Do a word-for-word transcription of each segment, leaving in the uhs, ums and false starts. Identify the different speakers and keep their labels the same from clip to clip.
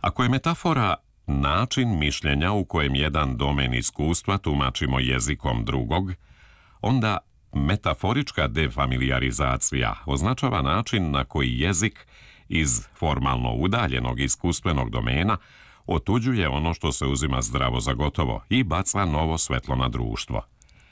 Speaker 1: Ako je metafora način mišljenja u kojem jedan domen iskustva tumačimo jezikom drugog, onda metaforička defamiliarizacija označava način na koji jezik iz formalno udaljenog iskustvenog domena otuđuje ono što se uzima zdravo za gotovo i baca novo svetlo na društvo.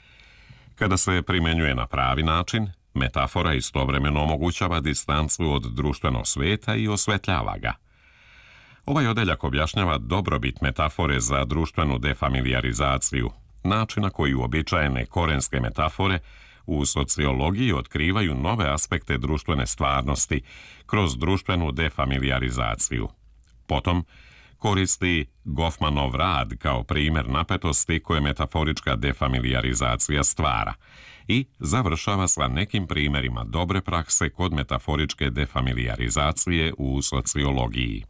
Speaker 1: Kada se primenjuje na pravi način, metafora istovremeno omogućava distancu od društvenog sveta i osvetljava ga. Ovaj odeljak objašnjava dobrobit metafore za društvenu defamiliarizaciju, način na koji uobičajene korenske metafore u sociologiji otkrivaju nove aspekte društvene stvarnosti kroz društvenu defamiliarizaciju. Potom koristi Goffmanov rad kao primjer napetosti koje metaforička defamiliarizacija stvara i završava sa nekim primjerima dobre prakse kod metaforičke defamiliarizacije u sociologiji.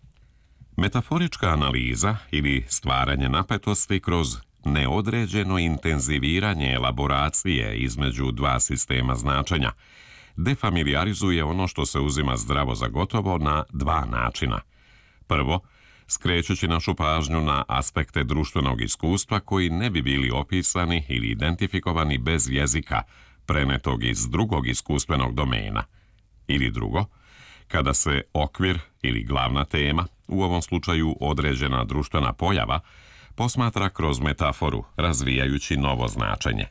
Speaker 1: Metaforička analiza ili stvaranje napetosti kroz neodređeno intenziviranje elaboracije između dva sistema značenja defamiliarizuje ono što se uzima zdravo za gotovo na dva načina. Prvo, skrećući našu pažnju na aspekte društvenog iskustva koji ne bi bili opisani ili identifikovani bez jezika prenetog iz drugog iskustvenog domena. Ili drugo, kada se okvir ili glavna tema, u ovom slučaju određena društvena pojava, posmatra kroz metaforu, razvijajući novo značenje.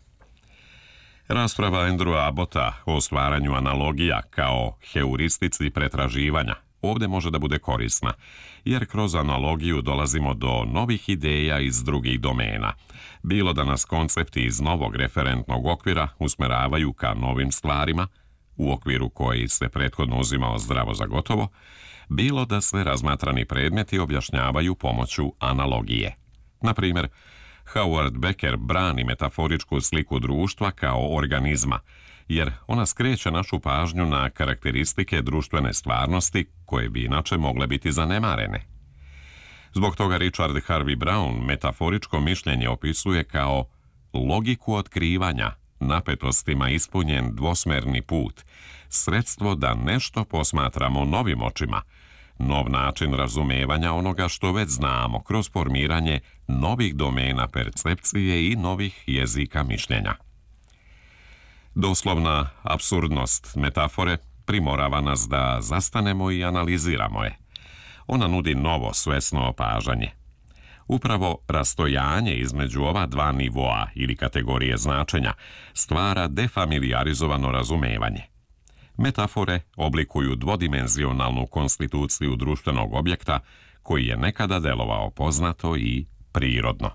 Speaker 1: Rasprava Andrewa Abbotta o stvaranju analogija kao heuristici pretraživanja ovdje može da bude korisna, jer kroz analogiju dolazimo do novih ideja iz drugih domena, bilo da nas koncepti iz novog referentnog okvira usmeravaju ka novim stvarima, u okviru koji se prethodno uzimao zdravo za gotovo, bilo da se razmatrani predmeti objašnjavaju pomoću analogije. Na primjer, Howard Becker brani metaforičku sliku društva kao organizma, jer ona skreće našu pažnju na karakteristike društvene stvarnosti koje bi inače mogle biti zanemarene. Zbog toga Richard Harvey Brown metaforičko mišljenje opisuje kao logiku otkrivanja, napetostima ispunjen dvosmerni put, sredstvo da nešto posmatramo novim očima, nov način razumevanja onoga što već znamo kroz formiranje novih domena percepcije i novih jezika mišljenja. Doslovna apsurdnost metafore primorava nas da zastanemo i analiziramo je. Ona nudi novo svesno opažanje. Upravo rastojanje između ova dva nivoa ili kategorije značenja stvara defamiliarizovano razumevanje. Metafore oblikuju dvodimenzionalnu konstituciju društvenog objekta koji je nekada delovao poznato i prirodno.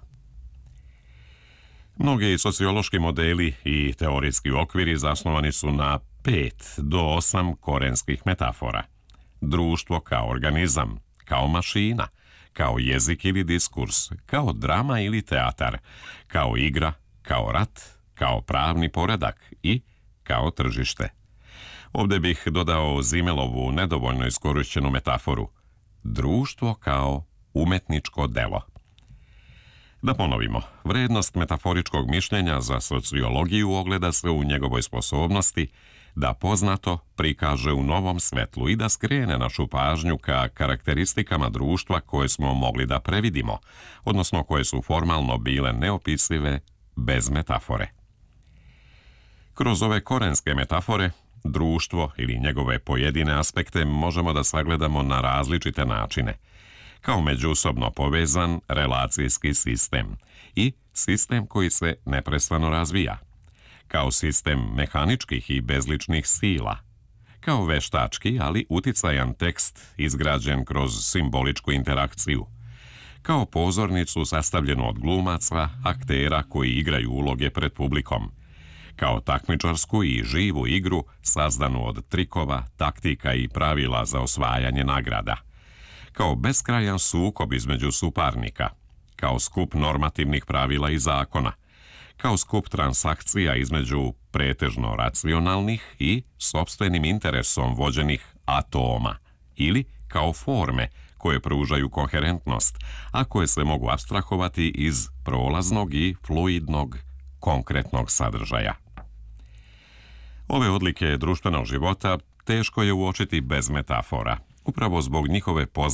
Speaker 1: Mnogi sociološki modeli i teorijski okviri zasnovani su na pet do osam korenskih metafora. Društvo kao organizam, kao mašina, kao jezik ili diskurs, kao drama ili teatar, kao igra, kao rat, kao pravni poredak i kao tržište. Ovdje bih dodao Zimelovu nedovoljno iskorišćenu metaforu. Društvo kao umetničko delo. Da ponovimo, vrednost metaforičkog mišljenja za sociologiju ogleda se u njegovoj sposobnosti da poznato prikaže u novom svetlu i da skrene našu pažnju ka karakteristikama društva koje smo mogli da previdimo, odnosno koje su formalno bile neopisive bez metafore. Kroz ove korenske metafore, društvo ili njegove pojedine aspekte možemo da sagledamo na različite načine, kao međusobno povezan relacijski sistem i sistem koji se neprestano razvija, kao sistem mehaničkih i bezličnih sila, kao veštački, ali uticajan tekst izgrađen kroz simboličku interakciju, kao pozornicu sastavljenu od glumaca, aktera koji igraju uloge pred publikom, kao takmičarsku i živu igru sazdanu od trikova, taktika i pravila za osvajanje nagrada, kao beskrajan sukob između suparnika, kao skup normativnih pravila i zakona, kao skup transakcija između pretežno racionalnih i sopstvenim interesom vođenih atoma, ili kao forme koje pružaju koherentnost, a koje se mogu apstrahovati iz prolaznog i fluidnog konkretnog sadržaja. Ove odlike društvenog života teško je uočiti bez metafora, upravo zbog njihove poznate